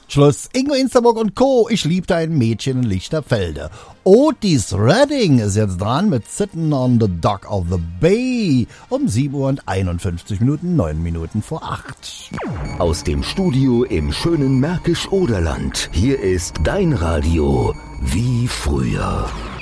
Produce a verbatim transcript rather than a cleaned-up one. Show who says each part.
Speaker 1: Schluss. Ingo Insterburg und Co. Ich liebte ein Mädchen in Lichterfelde. Otis Redding ist jetzt dran mit Sitting on the Dock of the Bay um sieben Uhr und einundfünfzig Minuten, neun Minuten vor acht.
Speaker 2: Aus dem Studio im schönen Märkisch-Oderland. Hier ist dein Radio wie früher.